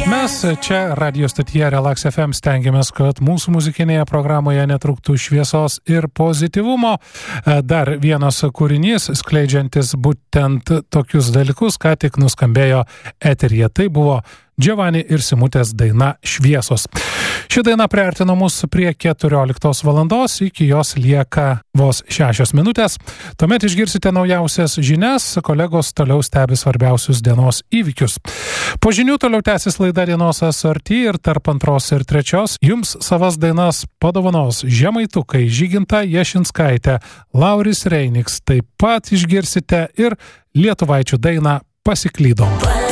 Mes čia radio stotyje Relax FM stengiamės, kad mūsų muzikinėje programoje netrūktų šviesos ir pozityvumo. Dar vienas kūrinys, skleidžiantis būtent tokius dalykus, ką tik nuskambėjo eteryje. Tai buvo Giovanni ir Simutės daina Šviesos. Ši daina priartino mus prie 14 valandos, iki jos lieka vos 6 minutės. Tuomet išgirsite naujausias žinias, kolegos toliau stebi svarbiausius dienos įvykius. Po žinių toliau tęsis laida Dienos SRT ir tarp 2 ir 3 jums savas dainas padovanos Žemaitukai, Žyginta Ješinskaitė, Lauris Reiniks. Taip pat išgirsite ir lietuvaičių dainą Pasiklydom.